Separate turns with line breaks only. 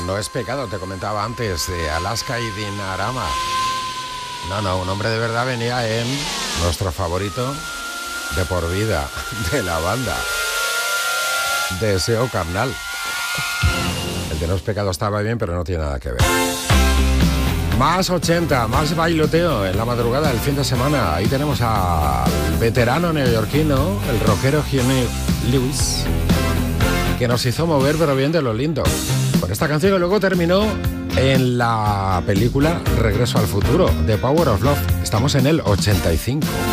No es pecado, te comentaba antes, de Alaska y Dinarama. No, un hombre de verdad venía en nuestro favorito de por vida de la banda, Deseo Carnal. El de No es pecado estaba bien, pero no tiene nada que ver. Más 80, más bailoteo en la madrugada del fin de semana. Ahí tenemos al veterano neoyorquino, el rockero Huey Lewis, que nos hizo mover, pero bien de lo lindo, con esta canción que luego terminó en la película Regreso al futuro, The Power of Love. Estamos en el 85.